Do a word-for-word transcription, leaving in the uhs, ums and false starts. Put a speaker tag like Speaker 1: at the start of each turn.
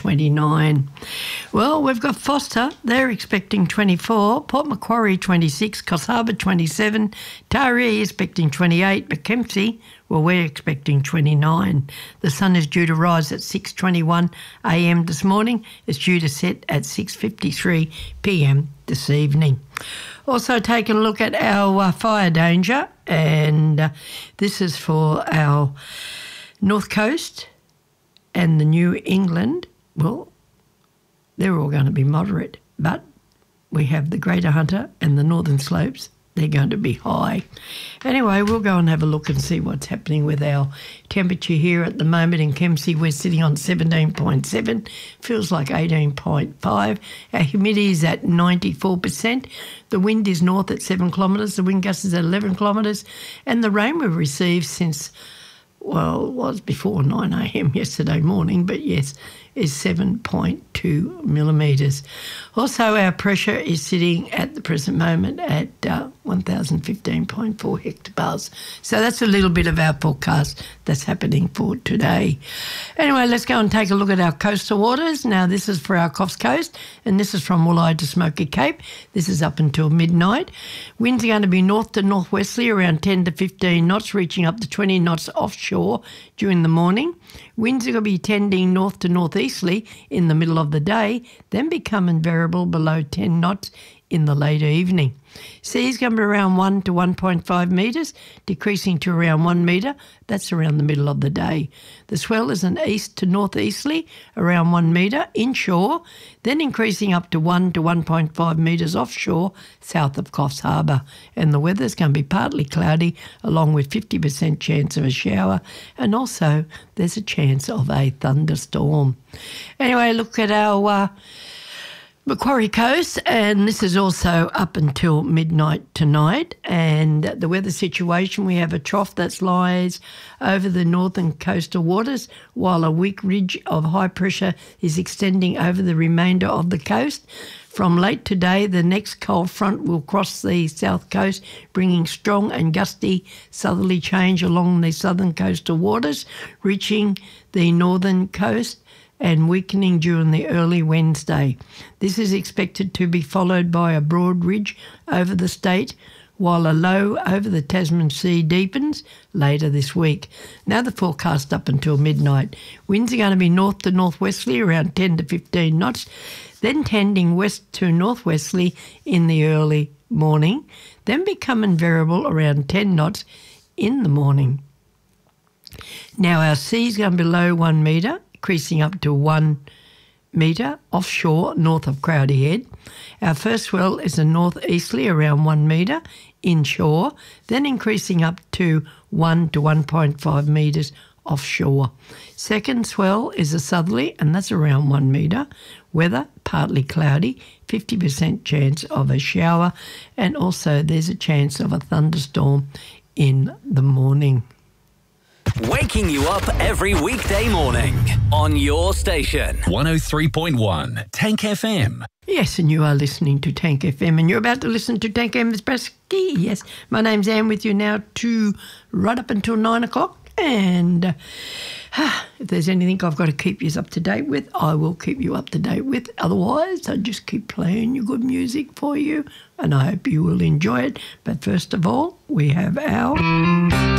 Speaker 1: twenty-nine. Well, we've got Foster, they're expecting twenty-four, Port Macquarie twenty-six, Coffs Harbour twenty-seven, Taree expecting twenty-eight, but Kempsey, well, we're expecting twenty-nine. The sun is due to rise at six twenty-one a m this morning. It's due to set at six fifty-three p m this evening. Also taking a look at our uh, fire danger, and uh, this is for our North Coast and the New England. Well, they're all going to be moderate, but we have the Greater Hunter and the Northern Slopes. They're going to be high. Anyway, we'll go and have a look and see what's happening with our temperature here at the moment in Kempsey. We're sitting on seventeen point seven, feels like eighteen point five. Our humidity is at ninety-four percent. The wind is north at seven kilometres, the wind gust is at eleven kilometres, and the rain we've received since, well, it was before nine a m yesterday morning, but yes, is seven point two millimetres. Also, our pressure is sitting at the present moment at uh, one thousand fifteen point four hectobars. So that's a little bit of our forecast that's happening for today. Anyway, let's go and take a look at our coastal waters. Now, this is for our Coffs Coast, and this is from Woolleye to Smoky Cape. This is up until midnight. Winds are going to be north to northwesterly around ten to fifteen knots, reaching up to twenty knots offshore during the morning. Winds are going to be tending north to northeasterly in the middle of the day, then becoming variable below ten knots in the later evening. Seas going to be around one to one point five metres, decreasing to around one metre. That's around the middle of the day. The swell is an east to northeasterly, around one metre inshore, then increasing up to one to one point five metres offshore, south of Coffs Harbour. And the weather's going to be partly cloudy, along with fifty percent chance of a shower, and also there's a chance of a thunderstorm. Anyway, look at our Uh, Macquarie Coast, and this is also up until midnight tonight. And the weather situation, we have a trough that lies over the northern coastal waters, while a weak ridge of high pressure is extending over the remainder of the coast. From late today, the next cold front will cross the south coast, bringing strong and gusty southerly change along the southern coastal waters, reaching the northern coast and weakening during the early Wednesday. This is expected to be followed by a broad ridge over the state, while a low over the Tasman Sea deepens later this week. Now the forecast up until midnight. Winds are going to be north to northwesterly around ten to fifteen knots, then tending west to northwesterly in the early morning, then becoming variable around ten knots in the morning. Now our sea's going to be below one metre, increasing up to one metre offshore north of Crowdy Head. Our first swell is a northeasterly around one metre inshore, then increasing up to one to one point five metres offshore. Second swell is a southerly, and that's around one metre. Weather partly cloudy, fifty percent chance of a shower, and also there's a chance of a thunderstorm in the morning.
Speaker 2: Waking you up every weekday morning on your station. one oh three point one Tank F M.
Speaker 1: Yes, and you are listening to Tank F M, and you're about to listen to Tank F M Espresso. Yes, my name's Anne with you now to right up until nine o'clock. And uh, if there's anything I've got to keep you up to date with, I will keep you up to date with. Otherwise, I just keep playing your good music for you, and I hope you will enjoy it. But first of all, we have our